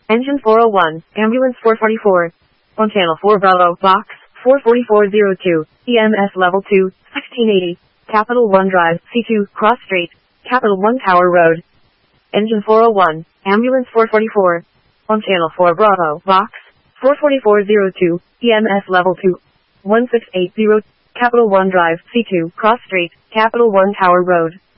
Engine 401, Ambulance 444. On Channel 4 Bravo, Box 44402, EMS Level 2, 1680, Capital One Drive, C2, Cross Street, Capital One Tower Road. Engine 401, Ambulance 444. On Channel 4 Bravo, Box 44402, EMS Level 2, 1680, Capital One Drive, C2, Cross Street, Capital One Tower Road.